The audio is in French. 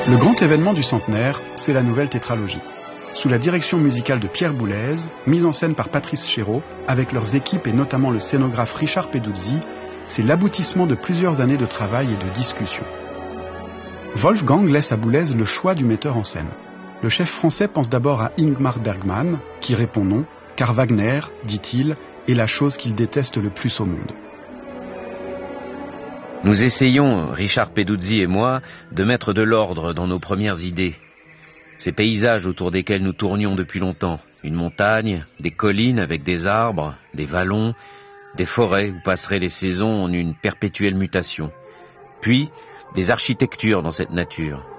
Le grand événement du centenaire, c'est la nouvelle tétralogie. Sous la direction musicale de Pierre Boulez, mise en scène par Patrice Chéreau, avec leurs équipes et notamment le scénographe Richard Peduzzi, c'est l'aboutissement de plusieurs années de travail et de discussion. Wolfgang laisse à Boulez le choix du metteur en scène. Le chef français pense d'abord à Ingmar Bergman, qui répond non, car Wagner, dit-il, est la chose qu'il déteste le plus au monde. Nous essayons, Richard Peduzzi et moi, de mettre de l'ordre dans nos premières idées. Ces paysages autour desquels nous tournions depuis longtemps. Une montagne, des collines avec des arbres, des vallons, des forêts où passeraient les saisons en une perpétuelle mutation. Puis, des architectures dans cette nature.